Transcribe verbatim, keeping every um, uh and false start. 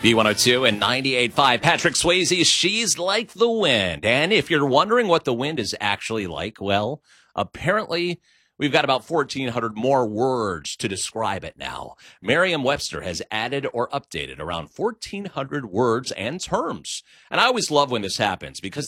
B one oh two and ninety-eight point five. Patrick Swayze, She's Like the Wind. And if you're wondering what the wind is actually like, well, apparently we've got about fourteen hundred more words to describe it now. Merriam-Webster has added or updated around fourteen hundred words and terms. And I always love when this happens because